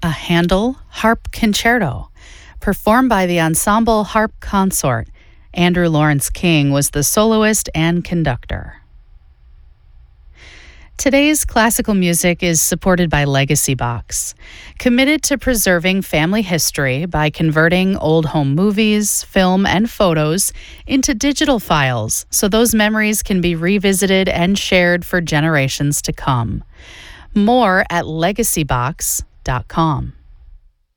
a Handel Harp Concerto, performed by the Ensemble Harp Consort. Andrew Lawrence King was the soloist and conductor. Today's classical music is supported by Legacy Box, committed to preserving family history by converting old home movies, film, and photos into digital files so those memories can be revisited and shared for generations to come. More at legacybox.com.